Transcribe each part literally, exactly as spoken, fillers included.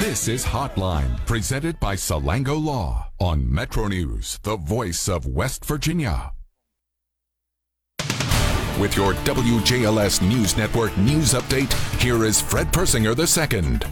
This is Hotline, presented by Salango Law on Metro News, the voice of West Virginia. With your W J L S News Network news update, here is Fred Persinger the second.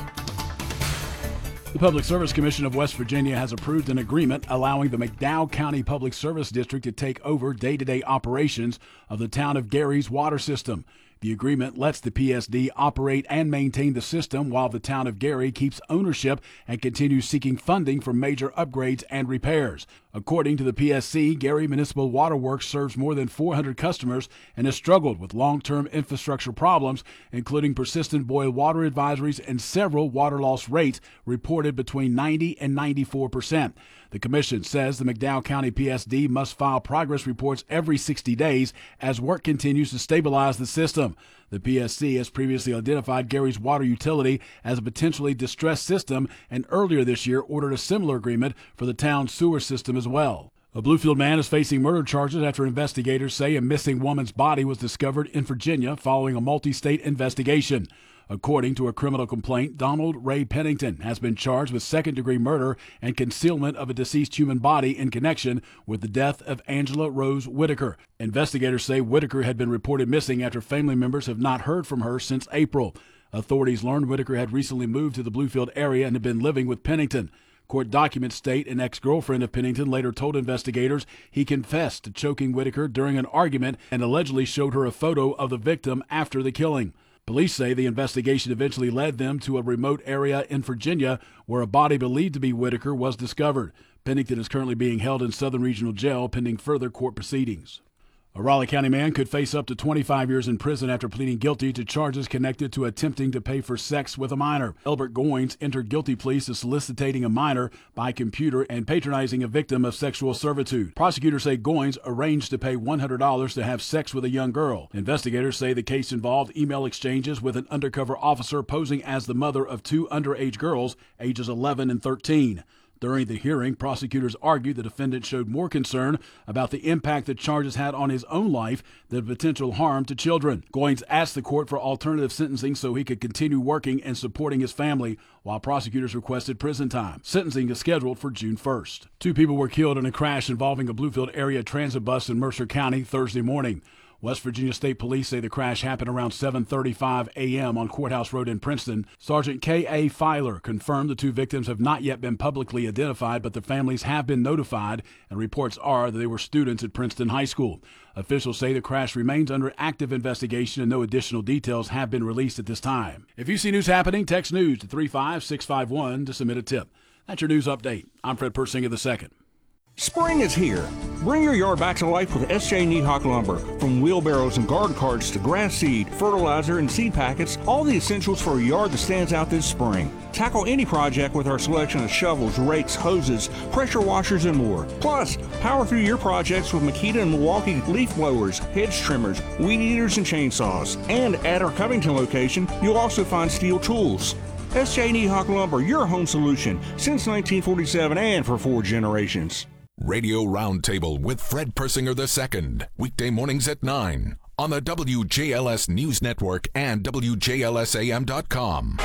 The Public Service Commission of West Virginia has approved an agreement allowing the McDowell County Public Service District to take over day-to-day operations of the town of Gary's water system. The agreement lets the P S D operate and maintain the system while the town of Gary keeps ownership and continues seeking funding for major upgrades and repairs. According to the P S C, Gary Municipal Water Works serves more than four hundred customers and has struggled with long-term infrastructure problems, including persistent boil water advisories and several water loss rates reported between ninety and ninety-four percent. The commission says the McDowell County P S D must file progress reports every sixty days as work continues to stabilize the system. The P S C has previously identified Gary's water utility as a potentially distressed system and earlier this year ordered a similar agreement for the town's sewer system as well. A Bluefield man is facing murder charges after investigators say a missing woman's body was discovered in Virginia following a multi-state investigation. According to a criminal complaint, Donald Ray Pennington has been charged with second-degree murder and concealment of a deceased human body in connection with the death of Angela Rose Whitaker. Investigators say Whitaker had been reported missing after family members have not heard from her since April. Authorities learned Whitaker had recently moved to the Bluefield area and had been living with Pennington. Court documents state an ex-girlfriend of Pennington later told investigators he confessed to choking Whitaker during an argument and allegedly showed her a photo of the victim after the killing. Police say the investigation eventually led them to a remote area in Virginia where a body believed to be Whitaker was discovered. Pennington is currently being held in Southern Regional Jail pending further court proceedings. A Raleigh County man could face up to twenty-five years in prison after pleading guilty to charges connected to attempting to pay for sex with a minor. Elbert Goins entered guilty pleas to soliciting a minor by computer and patronizing a victim of sexual servitude. Prosecutors say Goins arranged to pay one hundred dollars to have sex with a young girl. Investigators say the case involved email exchanges with an undercover officer posing as the mother of two underage girls, ages eleven and thirteen. During the hearing, prosecutors argued the defendant showed more concern about the impact the charges had on his own life than potential harm to children. Goins asked the court for alternative sentencing so he could continue working and supporting his family, while prosecutors requested prison time. Sentencing is scheduled for June first. Two people were killed in a crash involving a Bluefield area transit bus in Mercer County Thursday morning. West Virginia State Police say the crash happened around seven thirty-five a.m. on Courthouse Road in Princeton. Sergeant K A. Filer confirmed the two victims have not yet been publicly identified, but the families have been notified, and reports are that they were students at Princeton High School. Officials say the crash remains under active investigation and no additional details have been released at this time. If you see news happening, text news to three five six five one to submit a tip. That's your news update. I'm Fred Persinger the second. Spring is here. Bring your yard back to life with S J Niehawk Lumber. From wheelbarrows and garden carts to grass seed, fertilizer, and seed packets, all the essentials for a yard that stands out this spring. Tackle any project with our selection of shovels, rakes, hoses, pressure washers, and more. Plus, power through your projects with Makita and Milwaukee leaf blowers, hedge trimmers, weed eaters, and chainsaws. And at our Covington location, you'll also find steel tools. S J Niehawk Lumber, your home solution since nineteen forty-seven and for four generations. Radio Roundtable with Fred Persinger the second, weekday mornings at nine on the W J L S News Network and W J L S A M dot com.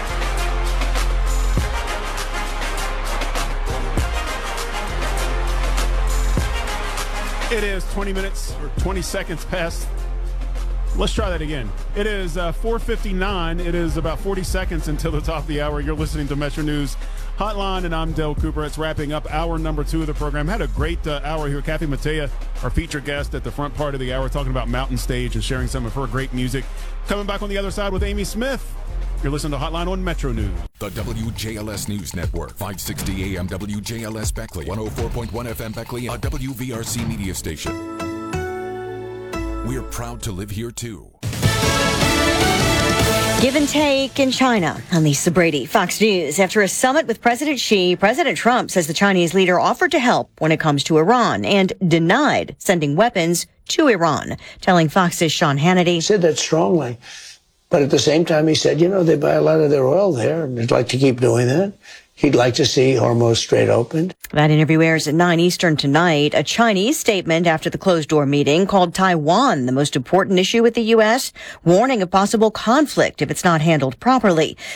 It is twenty minutes or twenty seconds past. Let's try that again. It is uh, four fifty-nine. It is about forty seconds until the top of the hour. You're listening to Metro News Hotline, and I'm Dale Cooper. It's wrapping up hour number two of the program. Had a great uh, hour here. Kathy Mattea, our featured guest at the front part of the hour, talking about Mountain Stage and sharing some of her great music. Coming back on the other side with Amy Smith. You're listening to Hotline on Metro News. The W J L S News Network, five sixty A M W J L S Beckley, one oh four point one F M Beckley, a W V R C media station. We're proud to live here, too. Give and take in China. I'm Lisa Brady, Fox News. After a summit with President Xi, President Trump says the Chinese leader offered to help when it comes to Iran and denied sending weapons to Iran, telling Fox's Sean Hannity. He said that strongly, but at the same time he said, you know, they buy a lot of their oil there, and they'd like to keep doing that. He'd like to see Hormuz Strait opened. That interview airs at nine Eastern tonight. A Chinese statement after the closed-door meeting called Taiwan the most important issue with the U S, warning of possible conflict if it's not handled properly.